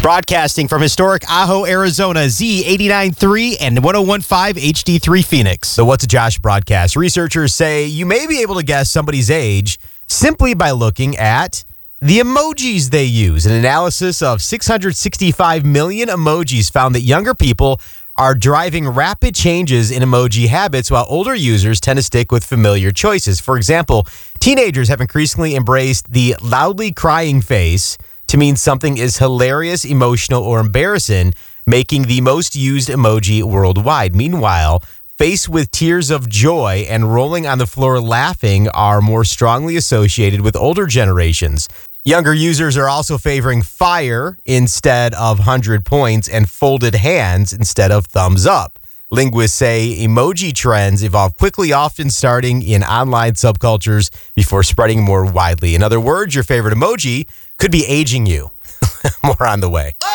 Broadcasting from historic Ajo, Arizona, Z89.3 and 101.5 HD3 Phoenix. The What's a Josh broadcast. Researchers say you may be able to guess somebody's age simply by looking at the emojis they use. An analysis of 665 million emojis found that younger people are driving rapid changes in emoji habits while older users tend to stick with familiar choices. For example, teenagers have increasingly embraced the loudly crying face to mean something is hilarious, emotional, or embarrassing, making the most used emoji worldwide. Meanwhile, face with tears of joy and rolling on the floor laughing are more strongly associated with older generations. Younger users are also favoring fire instead of 100 points and folded hands instead of thumbs up. Linguists say emoji trends evolve quickly, often starting in online subcultures before spreading more widely. In other words, your favorite emoji could be aging you. More on the way.